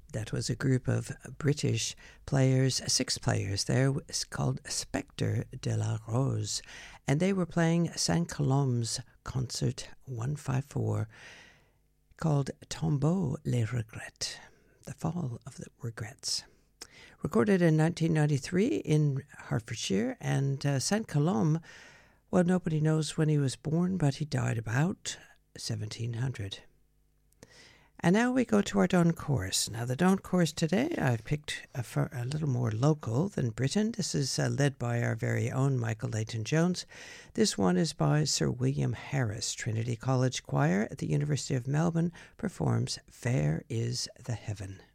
That was a group of British players, 6 players there, called Spectre de la Rose, and they were playing Saint-Colombe's Concert 154, called Tombeau les Regrets, The Fall of the Regrets. Recorded in 1993 in Hertfordshire, and St. Colombe, well, nobody knows when he was born, but he died about 1700. And now we go to our Down chorus. Now the Down chorus today, I've picked a little more local than Britain. This is led by our very own Michael Leighton-Jones. This one is by Sir William Harris. Trinity College Choir at the University of Melbourne performs Fair is the Heaven.